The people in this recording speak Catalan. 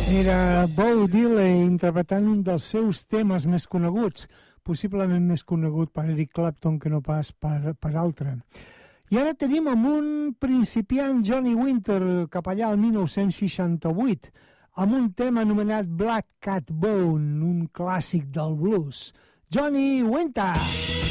Era Bo Diddley interpretant un dels seus temes més coneguts, possiblement més conegut per Eric Clapton que no pas per altre. I ara tenim amb un principiant Johnny Winter cap allà al 1968, amb un tema anomenat Black Cat Bone, un clàssic del blues. Johnny Winter!